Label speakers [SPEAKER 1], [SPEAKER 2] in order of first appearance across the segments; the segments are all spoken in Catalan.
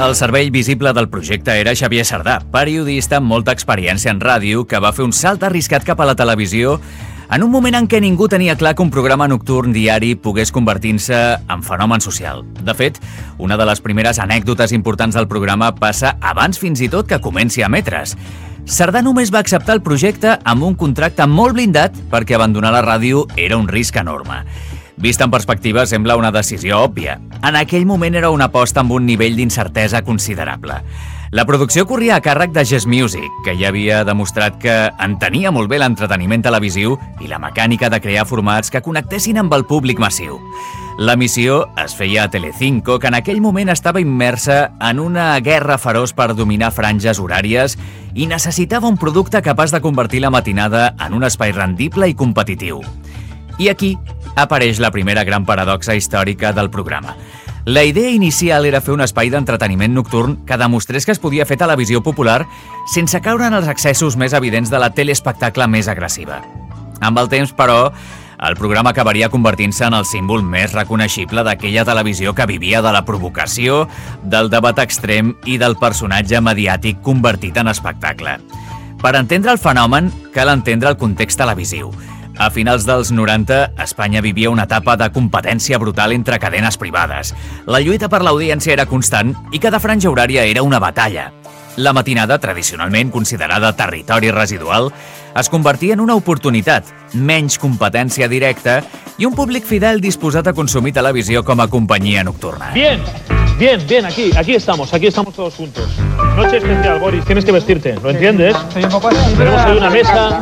[SPEAKER 1] El cervell visible del projecte era Xavier Sardà, periodista amb molta experiència en ràdio que va fer un salt arriscat cap a la televisió en un moment en què ningú tenia clar que un programa nocturn diari pogués convertir-se en fenomen social. De fet, una de les primeres anècdotes importants del programa passa abans fins i tot que comenci a emetre's. Sardà només va acceptar el projecte amb un contracte molt blindat perquè abandonar la ràdio era un risc enorme. Vist en perspectiva, sembla una decisió òbvia. En aquell moment era una aposta amb un nivell d'incertesa considerable. La producció corria a càrrec de Yes Music, que ja havia demostrat que entenia molt bé l'entreteniment televisiu i la mecànica de crear formats que connectessin amb el públic massiu. L'emissió es feia a Telecinco, que en aquell moment estava immersa en una guerra feroç per dominar franges horàries i necessitava un producte capaç de convertir la matinada en un espai rendible i competitiu. I aquí apareix la primera gran paradoxa històrica del programa. La idea inicial era fer un espai d'entreteniment nocturn que demostrés que es podia fer televisió popular sense caure en els excessos més evidents de la teleespectacle més agressiva. Amb el temps, però, el programa acabaria convertint-se en el símbol més reconeixible d'aquella televisió que vivia de la provocació, del debat extrem i del personatge mediàtic convertit en espectacle. Per entendre el fenomen, cal entendre el context televisiu. A finals dels 90, Espanya vivia una etapa de competència brutal entre cadenes privades. La lluita per l'audiència era constant i cada franja horària era una batalla. La matinada, tradicionalment considerada territori residual, es convertia en una oportunitat, menys competència directa i un públic fidel disposat a consumir televisió com a companyia nocturna.
[SPEAKER 2] Bien, aquí estamos todos juntos. Noche especial, Boris, tienes que vestirte, ¿lo entiendes? Tenemos ahí una mesa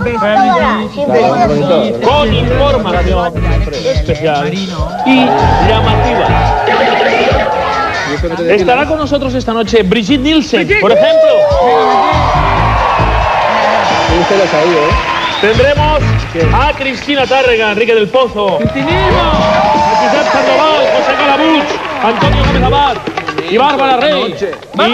[SPEAKER 2] con información especial y llamativa. Estará con nosotros esta noche Brigitte Nielsen, por ejemplo. Tendremos a Cristina Tárrega, Enrique del Pozo, a Josep Sandoval, José Calabuig, Antonio Gómez Abad y Bárbara Rey.